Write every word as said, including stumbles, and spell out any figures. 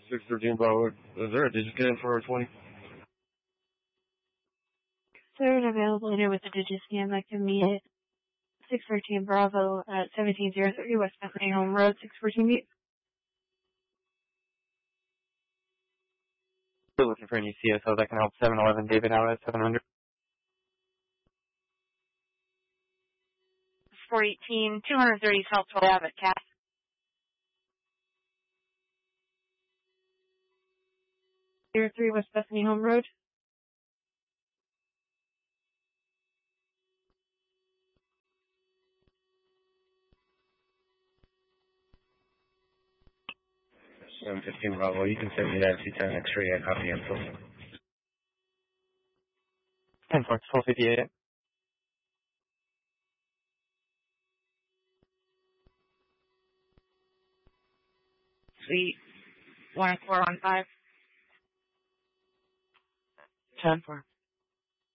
six thirteen Bravo. Is there a digit scan for twenty? Third available here with the digit scan that can meet it. six thirteen Bravo at seventeen oh three West Bethany Home Road, six fourteen meet. Still looking for any C S O that can help seven eleven David out at seven hundred. four eighteen, two thirty South twelve Ave at Cass. zero three West Bethany Home Road. seven fifteen Bravo, you can send me that C ten X-ray at copy info. ten four, twelve fifty-eight. Suite one four one five. ten four.